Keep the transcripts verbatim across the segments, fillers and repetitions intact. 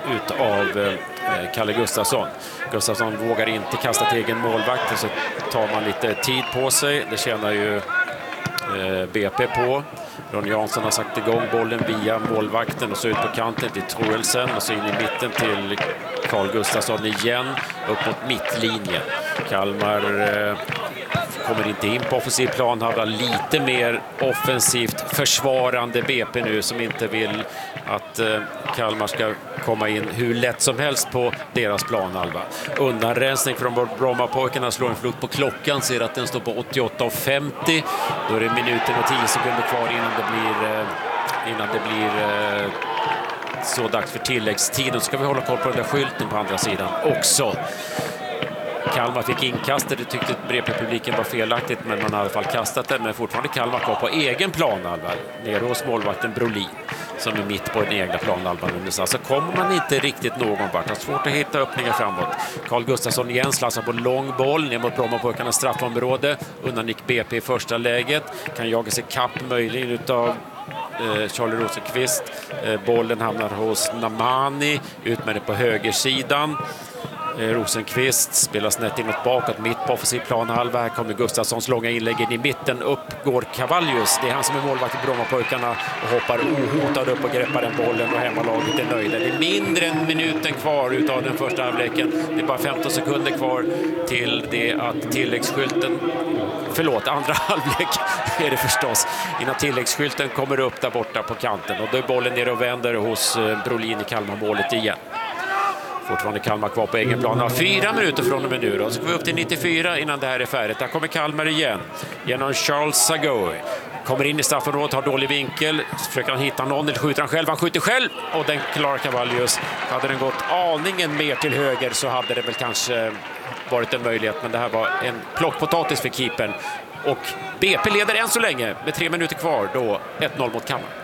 utav eh, Kalle Gustafsson. Gustafsson vågar inte kasta till egen målvakt och så tar man lite tid på sig. Det tjänar ju eh, B P på. Ron Jansson har sagt igång bollen via målvakten och så ut på kanten till Troelsen och så in i mitten till Carl Gustafsson igen upp mot mittlinjen. Kalmar eh, kommer inte in på offensiv plan, har lite mer offensivt försvarande B P nu som inte vill att eh, Kalmar ska komma in hur lätt som helst på deras planhalva. Undanrensning från Brommapojkarna, slår en flukt på klockan, ser att den står på åttioåtta och femtio. Då är det minuten och tio sekunder kvar innan det blir, eh, innan det blir eh, så dags för tilläggstiden. Så ska vi hålla koll på den där skylten på andra sidan också. Kalmar fick inkastet, det tyckte Brepel-publiken var felaktigt, men man har i alla fall kastat det. Men fortfarande Kalmar kvar på egen planhalva nere hos målvakten Brolin som är mitt på den egna planhalvan. Så kommer man inte riktigt någon vart. Det är svårt att hitta öppningar framåt. Carl Gustafsson igen slassar på lång boll ner mot Brommapojkarnas straffområde. Undan gick B P i första läget. Kan jaga sig kapp möjligen utav eh, Charlie Rosenqvist. Eh, bollen hamnar hos Namani. Ut med det på högersidan. Rosenqvist spelar snett inåt bakåt, mitt på offensiv planhalva. Här kommer Gustafssons långa inlägg in i mitten. Upp går Cavallius. Det är han som är målvakt i Brommapojkarna och hoppar ohotad upp och greppar den bollen och hemmalaget är nöjda. Det är mindre än minuten kvar utav den första halvleken. Det är bara femton sekunder kvar till det att tilläggsskylten, förlåt, andra halvlek är det förstås, innan tilläggsskylten kommer upp där borta på kanten. Och då är bollen ner och vänder hos Brolin i Kalmar-målet igen. Fortfarande Kalmar kvar på egen plan. Fyra minuter från och med nu då. Så går vi upp till nittiofyra innan det här är färdigt. Där kommer Kalmar igen. Genom Charles Sagoy. Kommer in i straffområdet, har dålig vinkel. Försöker han hitta någon eller skjuter han själv. Han skjuter själv och den klarar Cavallius. Hade den gått aningen mer till höger så hade det väl kanske varit en möjlighet. Men det här var en plockpotatis för keepern. Och B P leder än så länge med tre minuter kvar. Då ett noll mot Kalmar.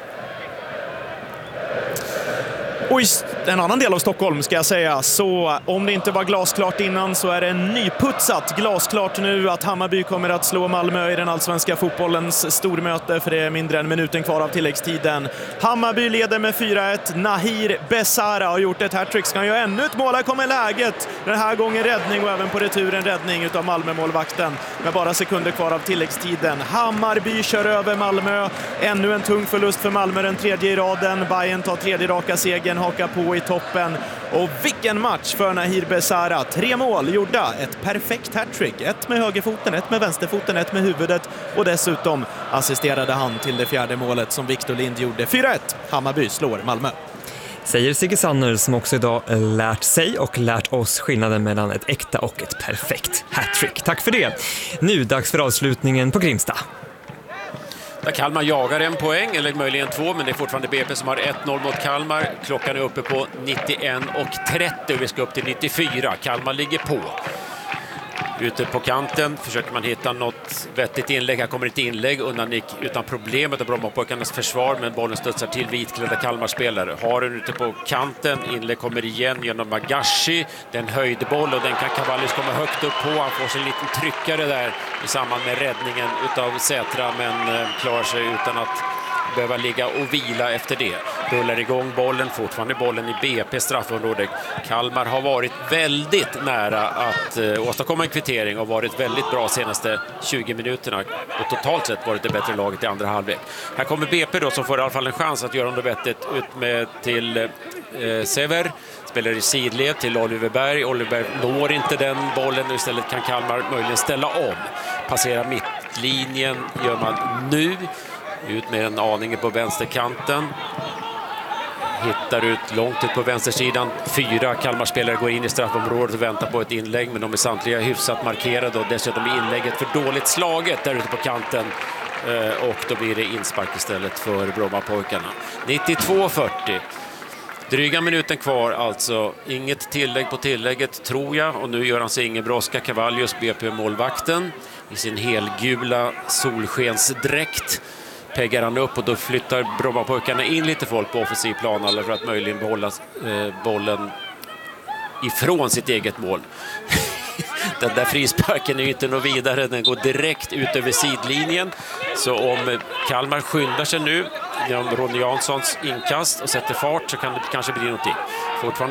Och i en annan del av Stockholm ska jag säga, så om det inte var glasklart innan så är det nyputsat glasklart nu att Hammarby kommer att slå Malmö i den allsvenska fotbollens stormöte, för det är mindre än minuten kvar av tilläggstiden. Hammarby leder med fyra ett. Nahir Besara har gjort ett hattrick, ska han göra ännu ett mål. Här kommer läget, den här gången räddning och även på returen räddning utav Malmö-målvakten med bara sekunder kvar av tilläggstiden. Hammarby kör över Malmö, ännu en tung förlust för Malmö, den tredje i raden. Bayern tar tredje raka segern, hakar på i toppen. Och vilken match för Nahir Besara. Tre mål gjorda, ett perfekt hattrick. Ett med högerfoten, ett med vänsterfoten, ett med huvudet. Och dessutom assisterade han till det fjärde målet som Victor Lind gjorde. fyra ett. Hammarby slår Malmö. Säger Sigge Sanner som också idag lärt sig och lärt oss skillnaden mellan ett äkta och ett perfekt hattrick. Tack för det. Nu dags för avslutningen på Grimsta. Där Kalmar jagar en poäng, eller möjligen två, men det är fortfarande B P som har ett noll mot Kalmar. Klockan är uppe på nittioen och trettio och vi ska upp till nittiofyra. Kalmar ligger på. Ute på kanten försöker man hitta något vettigt inlägg. Här kommer ett inlägg undan gick utan problemet av Brommapojkarnas försvar, men bollen studsar till vitklädda Kalmar-spelare. Har den ute på kanten, inlägg kommer igen genom Magashi. Den höjdboll och den kan Cavallius komma högt upp på. Han får sig en liten tryckare där i samband med räddningen utav Sätra, men klarar sig utan att behöva ligga och vila efter det. Rullar igång bollen, fortfarande bollen i B P straffområde. Kalmar har varit väldigt nära att eh, åstadkomma en kvittering och varit väldigt bra senaste tjugo minuterna och totalt sett varit det bättre laget i andra halvlek. Här kommer B P då som får i alla fall en chans att göra något vettigt ut med till eh, Sever. Spelar i sidled till Oliver Berg. Oliver når inte den bollen och istället kan Kalmar möjligen ställa om. Passera mittlinjen gör man nu. Ut med en aning på vänsterkanten. Hittar ut långt ut på vänstersidan. Fyra Kalmar-spelare går in i straffområdet och väntar på ett inlägg, men de är samtliga hyfsat markerade och dessutom är inlägget för dåligt slaget där ute på kanten. Och då blir det inspark istället för Brommapojkarna. nittiotvå fyrtio. Dryga minuten kvar alltså. Inget tillägg på tillägget tror jag. Och nu gör han sig ingen brådska. Cavallius, B P-målvakten, i sin helgula solskensdräkt peggar han upp och då flyttar Brommapojkarna in lite folk på offensiv plan eller för att möjligen behålla eh, bollen ifrån sitt eget mål. Den där frisparken är ju inte något vidare, den går direkt ut över sidlinjen. Så om Kalmar skyndar sig nu genom Ron Janssons inkast och sätter fart så kan det kanske bli någonting. Fortfarande